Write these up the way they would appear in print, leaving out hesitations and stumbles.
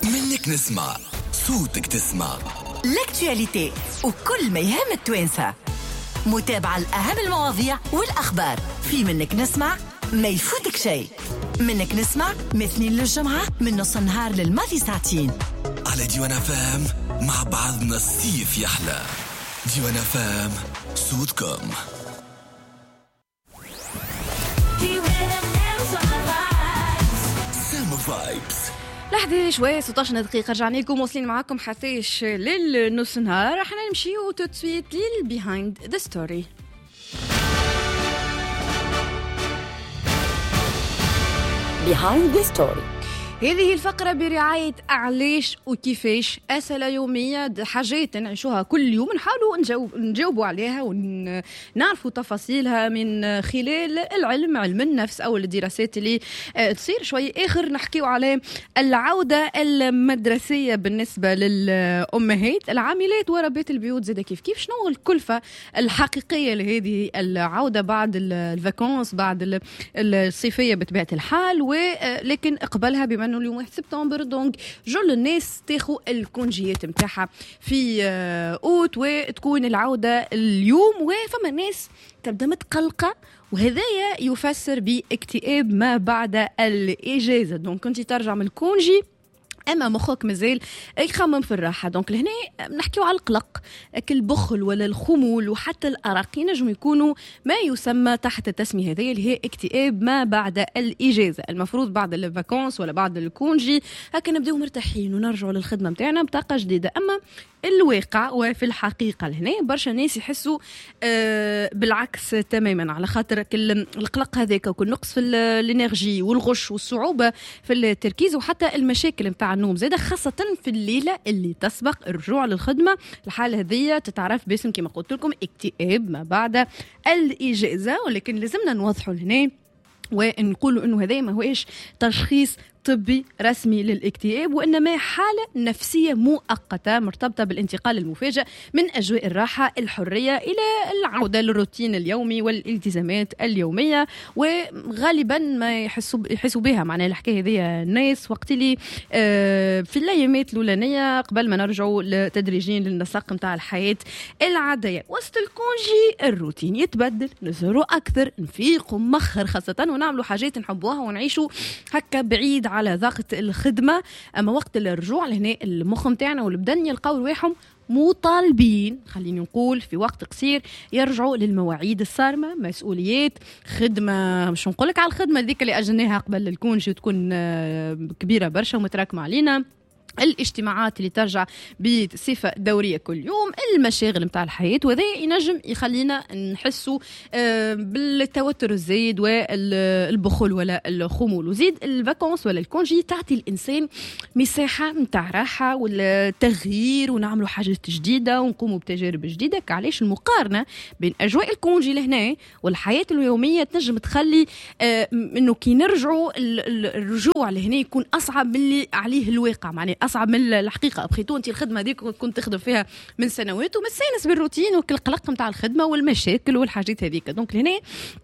منك نسمع صوتك تسمع لاكتواليتي وكل ما يهم التوانسة. متابعة الأهم المواضيع والأخبار في منك نسمع، ما يفوتك شيء. منك نسمع مثنين للجمعة من نص النهار للماضي ساعتين على ديوان فام. مع بعضنا الصيف يحلى. ديوان فام صوتكم. سامو فايبس. لحظة شوي 16 دقيقة رجعنا لكم واصلين معاكم حتىش للنص نهار. راح نمشيو توتسويت للبيهايند ذا ستوري. Behind the story. هذه الفقرة برعاية أعليش وكيفاش، أسئلة يومية، حاجات نعيشوها كل يوم نحاولوا نجاوبوا عليها ونعرفوا تفاصيلها من خلال العلم، علم النفس أو الدراسات اللي تصير. شوي آخر نحكيوا على العودة المدرسية بالنسبة للأمهات العاملات وربات البيوت. زي كيف شنو الكلفة الحقيقية لهذه العودة بعد الفاكونس، بعد الصيفية بطبيعة الحال، ولكن قبلها بما انه اليوم 1 سبتمبر دونك جل الناس تاخذ الكونجيات نتاعها في اوت وتكون العوده اليوم، وفما ناس تبدا متقلقه وهذايا يفسر باكتئاب ما بعد الاجازه. دونك كنتي ترجع من الكونجي اما مخك مازال يخمم في الراحه. دونك لهنا نحكيو على القلق، البخل ولا الخمول وحتى الارق ينجم يكونوا ما يسمى تحت التسميه هذه اللي هي اكتئاب ما بعد الاجازه. المفروض بعد الفاكونس ولا بعد الكونجي هكا نبداو مرتاحين ونرجعوا للخدمه نتاعنا بطاقه جديده. اما الواقع وفي الحقيقه لهنا برشا ناس يحسوا بالعكس تماما، على خاطر القلق هذاك وكل نقص في الانرجي والغش والصعوبه في التركيز وحتى المشاكل نتاع النوم زاده، خاصه في الليله اللي تسبق الرجوع للخدمه. الحاله هذه تتعرف باسم كما قلت لكم اكتئاب ما بعد الاجازه. ولكن لازمنا نوضحوا هنا ونقولوا انه هذا ما هوش تشخيص طبي رسمي للاكتئاب، وإنما حالة نفسية مؤقتة مرتبطة بالانتقال المفاجئ من أجواء الراحة الحرية إلى العودة للروتين اليومي والالتزامات اليومية. وغالبا ما يحسوا بها معناها الحكاية هذه الناس وقت اللي في الأيامات الأولانية قبل ما نرجعوا تدريجيا للنسق متاع الحياة العادية. وسط الكونجي الروتين يتبدل، نزهروا أكثر، نفيقوا مخر خاصة، ونعملوا حاجات نحبوها ونعيشوا هكا بعيد على ضغط الخدمة. أما وقت الرجوع لهنا المخ متاعنا والبدن يلقاو رواحهم مطالبين، خليني نقول في وقت قصير يرجعوا للمواعيد الصارمة، مسؤوليات خدمة. مش نقولك على الخدمة ذيك اللي أجلناها قبل الكونجي تكون كبيرة برشا ومتراكمة علينا، الاجتماعات اللي ترجع بصفة دورية كل يوم، المشاغل متاع الحياة، وذا ينجم يخلينا نحسوا بالتوتر الزايد والبخل ولا الخمول. وزيد الفاكونس ولا الكونجي تعطي الإنسان مساحة متاع راحة والتغيير ونعملوا حاجات جديدة ونقوموا بتجارب جديدة. كعليش المقارنة بين أجواء الكونجي لهنا والحياة اليومية تنجم تخلي إنه كي نرجعوا الرجوع لهنا يكون أصعب من اللي عليه الواقع، معناه أصعب من الحقيقة. بخيتو أنت الخدمة ديك كنت تخدم فيها من سنوات ومستانس بالروتين والقلق متاع الخدمة والمشاكل والحاجات هذيك. دونك هنا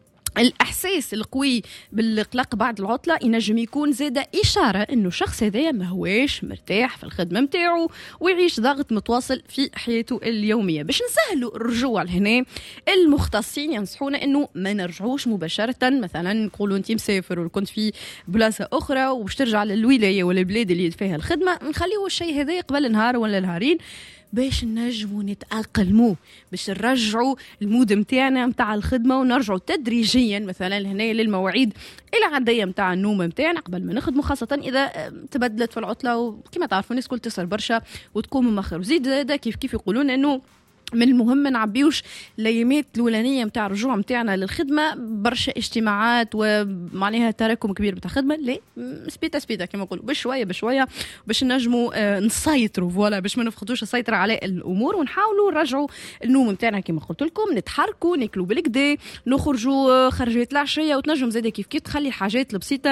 الإحساس القوي بالقلق بعد العطلة ينجم يكون زادة إشارة إنه الشخص هذا ما هواش مرتاح في الخدمة متاعه ويعيش ضغط متواصل في حياته اليومية. باش نسهلوا الرجوع لهنا المختصين ينصحونا إنه ما نرجعوش مباشرة. مثلا نقولوا أنت مسافر وكنت في بلاصة أخرى وباش ترجع للولاية ولا البلاد اللي فيها الخدمة، نخليه الشيء هذا قبل نهار ولا نهارين باش نجموا نتأقلموا، باش نرجعوا المود متاعنا متاع الخدمة ونرجعوا تدريجيا مثلا هنا للمواعيد العادية متاع النوم متاعنا قبل ما نخدموا، خاصة إذا تبدلت في العطلة. وكما تعرفوا الناس كل تسهر برشا وتقوم مخر. وزيد ده كيف يقولون إنه من المهم ما نعبيوش الايامات الاولانيه نتاع الرجوع نتاعنا للخدمه برشا اجتماعات ومعناها تراكم كبير بتاع خدمه. لا، سبيتا كما نقولوا بشويه باش نجموا نسيطروا فوالا، باش ما نفقدوش السيطره على الامور ونحاولوا نرجعوا النوم نتاعنا كما قلت لكم، نتحركوا، ناكلوا بالكدا، نخرجوا خرجات العشيه، وتنجم زاده كيف تخلي الحاجات البسيطه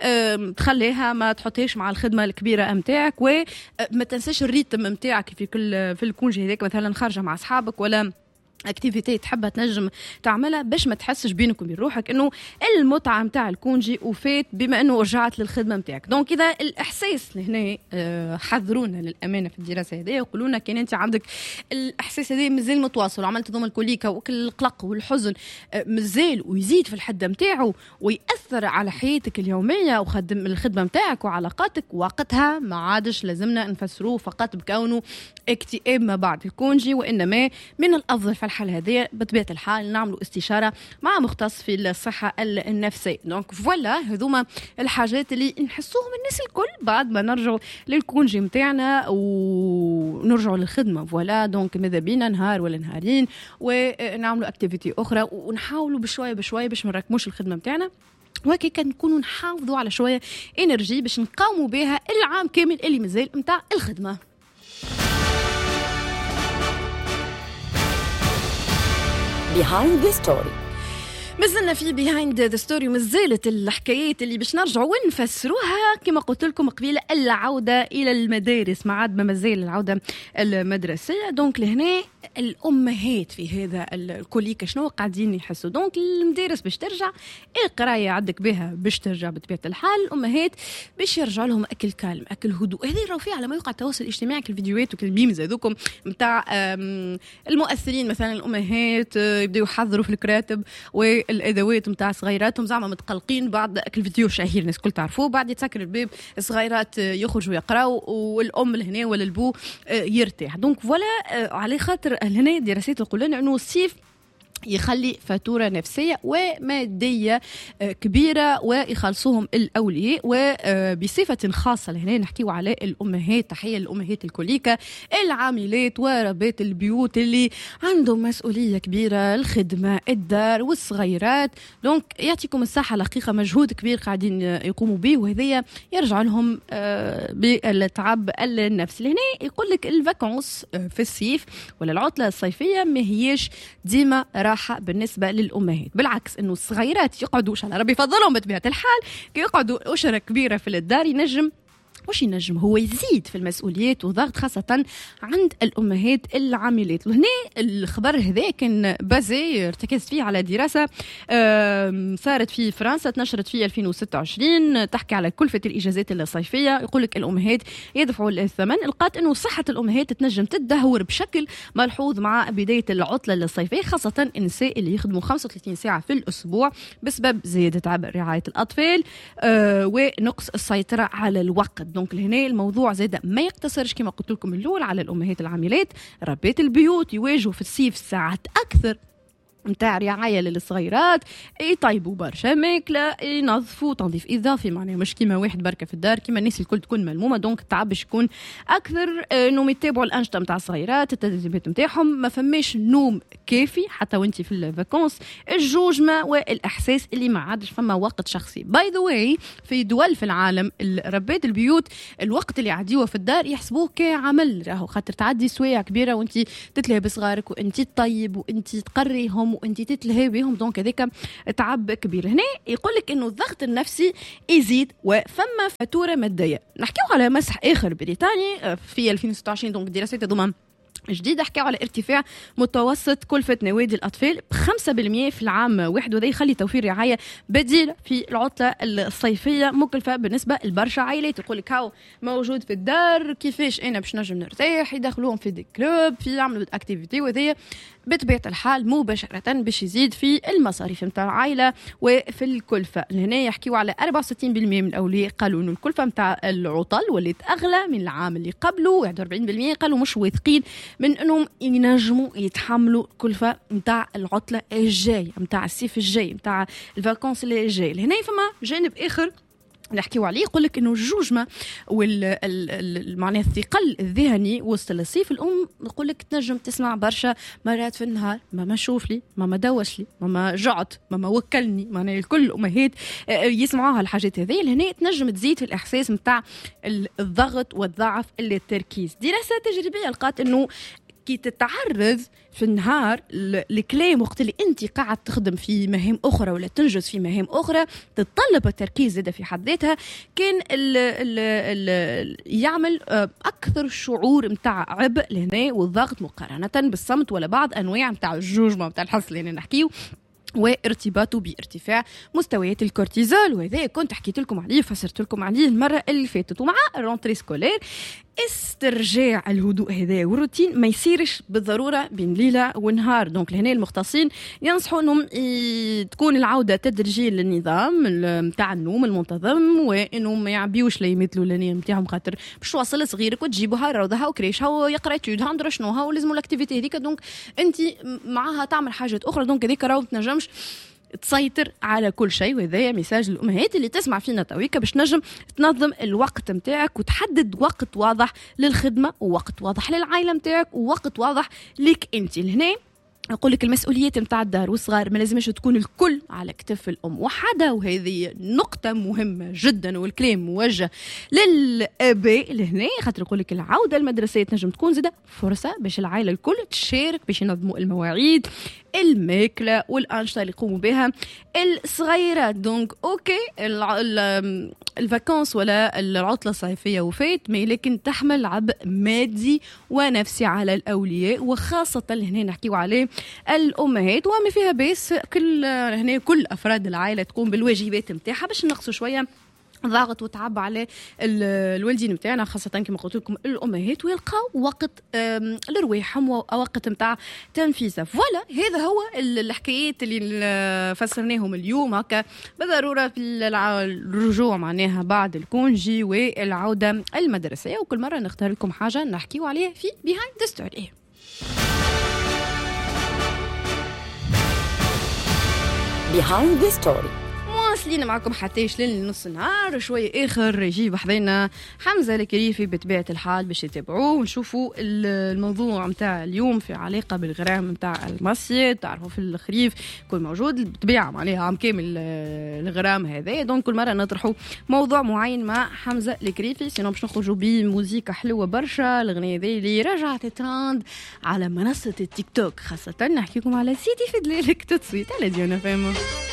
تخليها ما تحطيش مع الخدمه الكبيره نتاعك. وما تنساش الريتم نتاعك في الكونجي هذاك، مثلا خارجه مع اصحابك ولا اكتيفيتي تحبها تنجم تعملها باش ما تحسش بينك وبين روحك انه المتعه نتاع الكونجي وفات بما انه رجعت للخدمه نتاعك. دونك اذا الاحساس هنا حذرونا للامانه في الدراسه هذه، يقولوا لنا كان انت عندك الاحساس هذا مازال متواصل وعملت ضم الكوليكا والقلق والحزن مازال ويزيد في الحده نتاعو ويأثر على حياتك اليوميه وخدم الخدمه نتاعك وعلاقاتك، وقتها ما عادش لازمنا نفسروه فقط بكونه اكتئاب ما بعد الكونجي، وانما من الافضل في الحال هذه بطبيعه الحال نعملوا استشاره مع مختص في الصحه النفسيه. دونك فوالا هذوما الحاجات اللي نحسوهم الناس الكل بعد ما نرجعوا للكونجي نتاعنا ونرجعوا للخدمه. فوالا دونك ماذا بينا نهار ولا نهارين ونعملوا اكتيفيتي اخرى ونحاولوا بشويه بشويه باش ما نركموش الخدمه نتاعنا، وهكذا نكونوا نحافظوا على شويه انرجي باش نقاوموا بها العام كامل اللي مازال نتاع الخدمه. Behind the story. مازلنا في بيهايند ذا ستوري، ومازالت الحكايات اللي باش نرجعوا ونفسروها كما قلت لكم قبيله، العوده الى المدارس، ما عاد ما مازال العوده المدرسيه. دونك لهنا الامهات في هذا الكوليكا شنو قاعدين يحسوا؟ دونك المدارس باش ترجع، القرايه عندك بها باش ترجع بطبيعه الحال، الامهات باش يرجع لهم اكل كالم، اكل هدوء. هذه راهو فيها على موقع التواصل الاجتماعي الفيديوهات والميمز هذوكم نتاع المؤثرين، مثلا الامهات يبداو يحضروا في الكراتب الادوات نتاع صغيراتهم زعما متقلقين بعد اكل فيديو شهير الناس كل تعرفوه، بعد يتسكر الباب الصغيرات يخرجوا يقراوا والام لهنا ولا البو يرتاح. دونك فوالا على خاطر هنا دراسات تقول لنا انه الصيف يخلي فاتورة نفسية ومادية كبيرة ويخلصوهم الأولياء، وبصفة خاصة لهنا نحكيو على الأمهات. تحية للأمهات الكوليكا العاملات وربات البيوت اللي عندهم مسؤولية كبيرة، الخدمة، الدار والصغيرات. دونك يعطيكم الصحة، الحقيقة مجهود كبير قاعدين يقوموا به، وهذا يرجع لهم بالتعب النفسي. لهنا يقول لك الفاكونس في الصيف ولا العطلة الصيفية ما هيش ديما راحة بالنسبة للأمهات، بالعكس إنه الصغيرات يقعدوش على ربي فضلهم بطبيعة الحال كي يقعدوا أسرة كبيرة في الدار ينجم هو يزيد في المسؤوليات وضغط خاصة عند الأمهات العاملات. وهنا الخبر هذا كان بازي ارتكزت فيه على دراسة صارت في فرنسا تنشرت في 2026 تحكي على كلفة الإجازات الصيفية. يقولك الأمهات يدفعوا الثمن. لقات أنه صحة الأمهات تنجم تدهور بشكل ملحوظ مع بداية العطلة الصيفية، خاصة النساء اللي يخدموا 35 ساعة في الأسبوع بسبب زيادة عبء رعاية الأطفال ونقص السيطرة على الوقت. دونك لهنا الموضوع زاد ما يقتصرش كما قلت لكم الأول على الأمهات العاملات، ربات البيوت يواجهوا في الصيف ساعات أكثر متاع رعاية للصغيرات، يطيبوا برشا ماكلة، ينظفوا تنظيف إضافي، معناه مش كيما واحد بركة في الدار كيما الناس الكل تكون ملمومة. دونك التعب باش يكون أكثر، إنهم يتابعوا الأنشطة متاع الصغيرات، التدريبات متاعهم، ما فماش نوم كافي حتى وانتي في الفاكونس، الجوجمة والإحساس اللي ما عادش فما وقت شخصي. باي ذا واي في دول في العالم ربات البيوت الوقت اللي عديوه في الدار يحسبوه كعمل، راهو خاطر تعدي سوايع كبيرة وانتي تتلهي بصغارك وانتي تطيب وانتي تقريهم وانتي تتلهي بهم. دونك هذاك تعب كبير. هنا يقول لك انه الضغط النفسي يزيد وفما فاتوره ماديه. نحكيو على مسح اخر بريطاني في 2026. دونك دراسات هذوما جديد حكاو على ارتفاع متوسط كلفة نوادي الأطفال ب5% في العام واحد، وده يخلي توفير رعاية بديل في العطلة الصيفية مكلفة بالنسبة لبرشا عائلات. يقول لك هاو موجود في الدار كيفاش أنا باش نجم نرتاح، يدخلوهم في دي كلوب، في يعملوا اكتيفيتي، وذي بطبيعة الحال مباشرة باش يزيد في المصاريف متاع العائلة وفي الكلفة. هنا يحكيو على 64% من الأولياء قالوا إنه الكلفة متاع العطل ولات أغلى من العام اللي قبله، 41% قالوا مش واثقين من انهم ينجموا يتحملوا كلفة متاع العطلة الجاية متاع الصيف الجاي متاع الفاكونس اللي جاي. هنا فما جانب اخر نحكيو عليه، يقول لك انه الجوجمه معناه الثقل الذهني وسط الصيف. الام يقول لك تنجم تسمع برشا مرات في النهار ماما شوف لي، ماما دوش لي، ماما جعت، ماما وكلني، معناه الكل الامهات يسمعوها الحاجات هذه. لهنا تنجم تزيد في الاحساس متاع الضغط والضعف التركيز. دراسه تجريبيه لقات انه كي تتعرض في النهار الكلام وقت اللي انت قاعد تخدم في مهام اخرى ولا تنجز في مهام اخرى تتطلب التركيز زاده في حد ذاتها، كان ال يعمل اكثر شعور متاع عبء لهنا والضغط مقارنه بالصمت ولا بعض انواع متاع الجوجمه متاع الحس اللي نحكيو، وارتباطه بارتفاع مستويات الكورتيزول. وهذا كنت حكيت لكم عليه فسرت لكم عليه المره اللي فاتت. ومع الرونتري سكولير استرجاع الهدوء هذا والروتين ما يصيرش بالضروره بين ليله ونهار. دونك لهنا المختصين ينصحوا انهم تكون العوده تدريجيا للنظام نتاع النوم المنتظم، وانهم ما يعبيوش لا يمثلوا الانيه نتاعهم، خاطر باش توصل صغيرك وتجيبوها روضها وكريشها ويقرا تودها ندرشنوها ولازم الاكتيفيتي هذيك. دونك انت معاها تعمل حاجات اخرى، دونك هذيك راهو تنجمش تسيطر على كل شيء. وهذا ميساج للأمهات اللي تسمع فينا تويكا باش نجم تنظم الوقت متاعك وتحدد وقت واضح للخدمة ووقت واضح للعائلة متاعك ووقت واضح ليك انت. لهنا أقول لك المسؤوليات متاع الدار والصغار ما لازمش تكون الكل على كتف الأم وحدة، وهذه نقطة مهمة جدا والكلام موجه للآباء لهنا، خاطر أقول لك العودة المدرسية تنجم تكون زادة فرصة باش العائلة الكل تشارك باش ينظموا المواعيد الماكلة والأنشطة اللي يقوموا بها الصغيرات. دونك أوكي الفاكانس ولا العطلة الصيفية وفات، ما لكن تحمل عبء مادي ونفسي على الأولياء، وخاصة هنا نحكيو عليه الأمهات. وما فيها بس كل أفراد العائلة تقوم بالواجبات متاعها باش نقصوا شوية ضاغط وتعب على الوالدين متاعنا، خاصة كما قلت لكم الأمهات، ويلقاو وقت لرواحهم ووقت متاع تنفيذها. فوالا هذا هو الحكايات اللي فسرناهم اليوم هكا بالضرورة في الرجوع معناها بعد الكونجي والعودة المدرسية. وكل مرة نختار لكم حاجة نحكيو عليها في Behind the Story. Behind the Story واصلين معكم حتىش للنص النهار شوية آخر يجيب حضينا حمزة الكريفي بطبيعة الحال باش يتابعوه ونشوفوا الموضوع متاع اليوم في علاقة بالغرام متاع المصية. تعرفوا في الخريف يكون موجود الطبيعة معناها عام كامل الغرام هذا، دونك كل مرة نطرحوا موضوع معين مع حمزة الكريفي. سينو باش نخرجوا بموسيقى حلوة برشا. الأغنية ذي اللي رجعت ترند على منصة التيك توك، خاصة نحكيكم على سيدي في دليلك تتصويت على ديونا فاهمة.